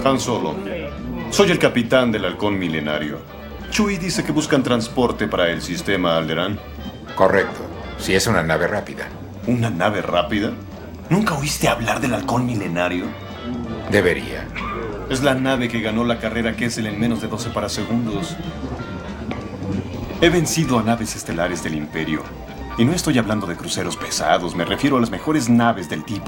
Han Solo. Soy el capitán del halcón milenario. Chewie dice que buscan transporte para el sistema Alderaan. Correcto. Si es una nave rápida. ¿Una nave rápida? ¿Nunca oíste hablar del halcón milenario? Debería. Es la nave que ganó la carrera Kessel en menos de 12 parasegundos. He vencido a naves estelares del Imperio. Y no estoy hablando de cruceros pesados, me refiero a las mejores naves del tipo